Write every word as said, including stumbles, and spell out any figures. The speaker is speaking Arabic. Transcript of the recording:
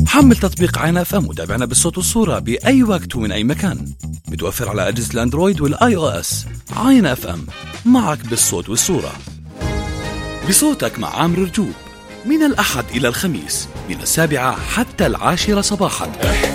حمل تطبيق عين اف ام وتابعنا بالصوت والصورة بأي وقت ومن أي مكان. متوفر على أجهزة الأندرويد والآي أو إس. عين اف ام، معك بالصوت والصورة. بصوتك مع عامر رجوب، من الأحد إلى الخميس من السابعة حتى العاشرة صباحا.